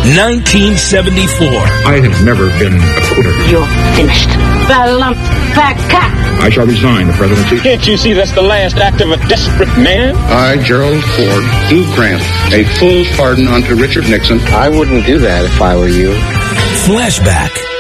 1974. I have never been a quitter. You're finished. I shall resign the presidency. Can't you see that's the last act of a desperate man? I, Gerald Ford, do grant a full pardon unto Richard Nixon. I wouldn't do that if I were you. Flashback.